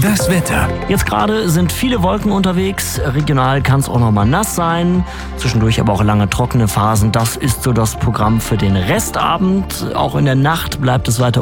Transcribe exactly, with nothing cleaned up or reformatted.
Das Wetter. Jetzt gerade sind viele Wolken unterwegs. Regional kann es auch noch mal nass sein. Zwischendurch aber auch lange trockene Phasen. Das ist so das Programm für den Restabend. Auch in der Nacht bleibt es weiter